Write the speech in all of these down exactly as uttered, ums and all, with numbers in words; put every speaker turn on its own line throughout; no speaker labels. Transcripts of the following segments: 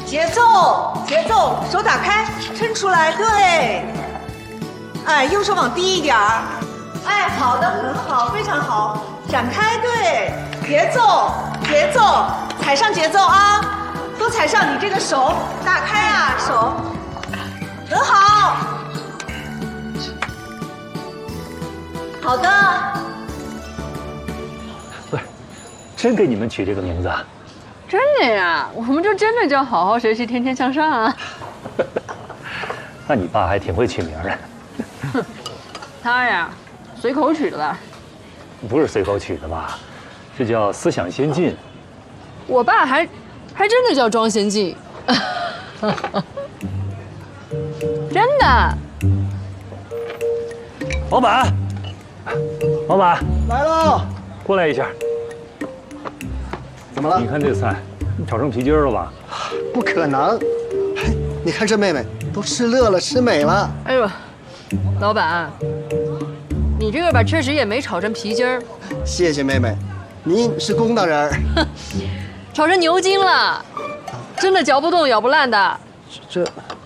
节奏，节奏，手打开，抻出来，对。哎，右手往低一点儿。哎，好的，很好，非常好。展开，对。节奏，节奏，踩上节奏啊！都踩上，你这个手打开啊，手。很好。好的。
不是，真给你们取这个名字啊？
真的呀，我们就真的叫好好学习，天天向上啊。
那你爸还挺会取名的。
哼，他呀，随口取的吧？
不是随口取的吧？这叫思想先进。
我爸还还真的叫庄先进。真的。
老板，老板
来喽！
过来一下。
怎么了？
你看这菜，炒成皮筋了吧？
不可能！嘿，你看这妹妹都吃乐了，吃美了。
哎呦，老板，你这个吧确实也没炒成皮筋儿。
谢谢妹妹，您是公道人儿。
炒成牛筋了，真的嚼不动、咬不烂的。
这，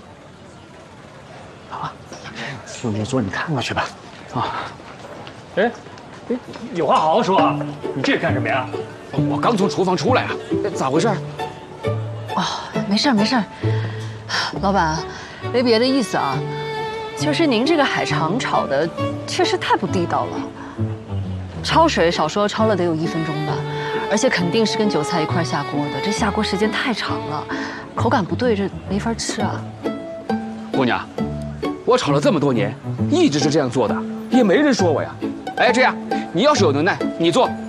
好，就那桌你看过去吧。啊，
哎，哎，有话好好说啊！你这是干什么呀？
我刚从厨房出来啊，咋回事？
哦，没事没事，老板，没别的意思啊，就是您这个海肠炒的确实太不地道了。焯水少说焯了得有一分钟吧，而且肯定是跟韭菜一块下锅的，这下锅时间太长了，口感不对，这没法吃啊。
姑娘，我炒了这么多年，一直是这样做的，也没人说我呀。哎，这样，你要是有能耐，你做，